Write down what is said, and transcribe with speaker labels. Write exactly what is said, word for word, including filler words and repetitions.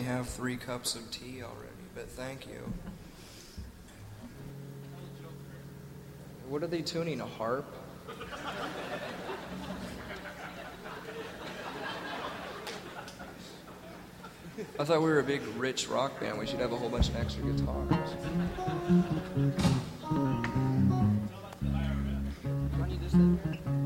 Speaker 1: only have three cups of tea already, but thank you. What are they tuning, a harp? I thought we were a big, rich rock band. We should have a whole bunch of extra guitars.
Speaker 2: Why don't you just